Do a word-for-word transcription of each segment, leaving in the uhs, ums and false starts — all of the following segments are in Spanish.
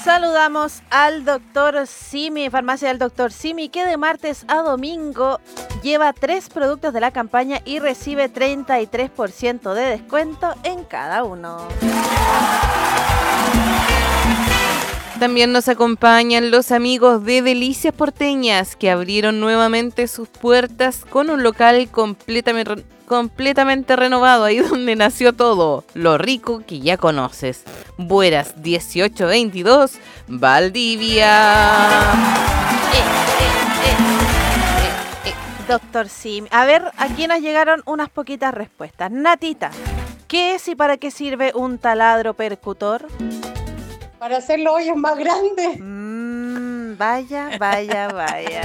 Saludamos al doctor Simi, farmacia del doctor Simi, que de martes a domingo lleva tres productos de la campaña y recibe treinta y tres por ciento de descuento en cada uno. También nos acompañan los amigos de Delicias Porteñas, que abrieron nuevamente sus puertas con un local completamente, completamente renovado, ahí donde nació todo, lo rico que ya conoces. Bueras dieciocho veintidós, Valdivia. Eh, eh, eh, eh, eh, doctor Simi, a ver, aquí nos llegaron unas poquitas respuestas. Natita, ¿qué es y para qué sirve un taladro percutor? Para hacer los hoyos más grandes. Mmm, vaya, vaya, vaya.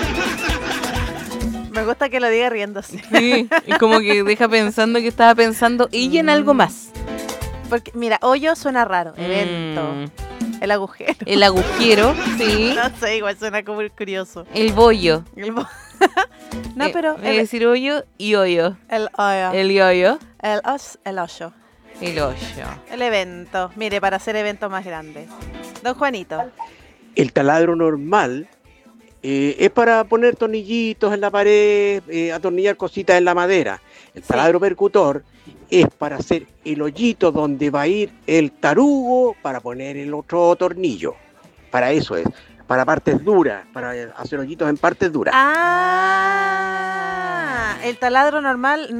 Me gusta que lo diga riéndose. Sí, y como que deja pensando que estaba pensando ella en algo más. Porque, mira, hoyo suena raro, Mm. evento, el agujero. El agujero, sí. No sé, igual suena como curioso. El bollo. El bo- no, Eh, pero voy a el, decir hoyo y hoyo. el hoyo, el, El yoyo. os- el hoyo, El hoyo. el evento. Mire, para hacer eventos más grandes. Don Juanito. El taladro normal eh, es para poner tornillitos en la pared, eh, atornillar cositas en la madera. El taladro percutor es para hacer el hoyito donde va a ir el tarugo para poner el otro tornillo. Para eso es, para partes duras, para hacer hoyitos en partes duras. Ah, el taladro normal